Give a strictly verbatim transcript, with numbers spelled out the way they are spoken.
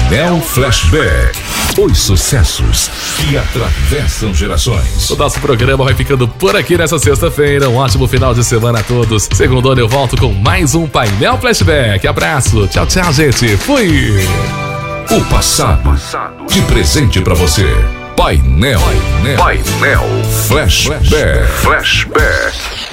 Painel Flashback. Os sucessos que atravessam gerações. O nosso programa vai ficando por aqui nessa sexta-feira. Um ótimo final de semana a todos. Segundona eu volto com mais um Painel Flashback. Abraço. Tchau, tchau, gente. Fui. O passado de presente pra você. Painel, Painel, Painel Flashback. Flashback.